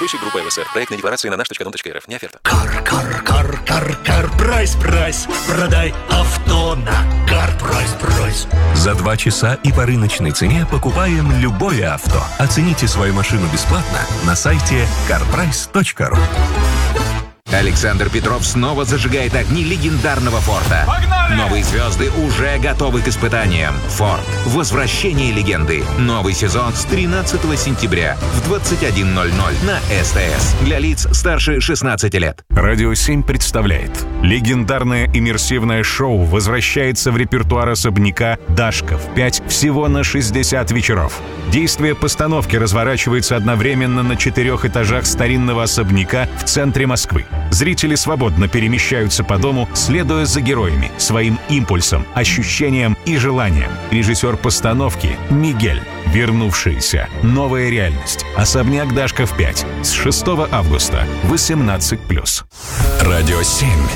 Застройщик группа ЛСР. Проектная декларация на наш.дом.рф. Не оферта. Прайс. Продай авто на Прайс. За 2 часа и по рыночной цене покупаем любое авто. Оцените свою машину бесплатно на сайте carprice.ru. Александр Петров снова зажигает огни легендарного Форда. Погнали! Новые звезды уже готовы к испытаниям. Форд. Возвращение легенды. Новый сезон с 13 сентября в 21:00 на СТС. Для лиц старше 16 лет. Радио 7 представляет. Легендарное иммерсивное шоу возвращается в репертуар особняка «Дашка» в 5 всего на 60 вечеров. Действие постановки разворачивается одновременно на 4 этажах старинного особняка в центре Москвы. Зрители свободно перемещаются по дому, следуя за героями, своим импульсом, ощущениям и желаниям. Режиссер постановки Мигель. Вернувшиеся. Новая реальность. Особняк «Дашка» в 5. С 6 августа. 18+. Радио 7.